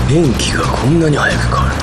電気がこんなに早く変わる。